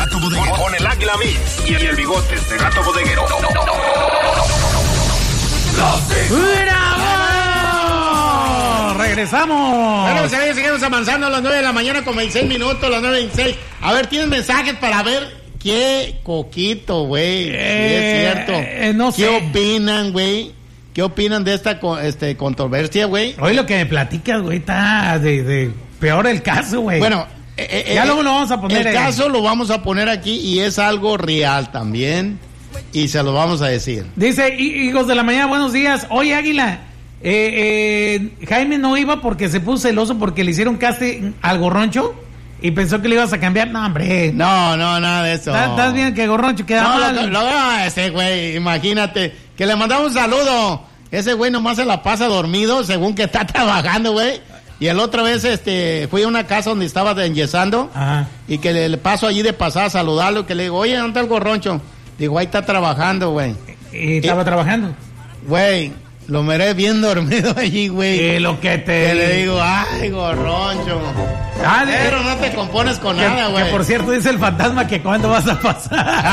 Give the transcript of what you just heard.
Gato Bodeguero. Con el Águila Mix y el Bigotes de Gato Bodeguero. ¡Bravo! ¡Regresamos! Bueno, seguimos avanzando a las 9 de la mañana con 26 minutos, las 9:26. A ver, ¿tienes mensajes para ver qué coquito, güey? Sí, es cierto. No sé. ¿Qué opinan, güey? ¿Qué opinan de esta controversia, güey? Hoy lo que me platicas, güey, está de peor el caso, güey. Bueno, ya luego lo vamos a poner. El caso lo vamos a poner aquí y es algo real también. Y se lo vamos a decir. Dice, hijos de la mañana, buenos días. Oye, Águila, Jaime no iba porque se puso celoso porque le hicieron casting al Gorroncho y pensó que le ibas a cambiar. No, hombre. No, nada de eso. ¿Estás bien que Gorroncho queda mal? Ese güey, imagínate, que le mandamos un saludo. Ese güey nomás se la pasa dormido según que está trabajando, güey. Y el otra vez fui a una casa donde estaba enyesando. Ajá. Y que le paso allí de pasada a saludarlo y que le digo, oye, ¿dónde está el Gorroncho? Digo, ahí está trabajando, güey. ¿Y estaba trabajando? Güey, lo miré bien dormido allí, güey. Y lo que Que le digo, ay, Gorroncho. Pero no te compones con nada, güey. Que por cierto dice el fantasma que cuándo vas a pasar.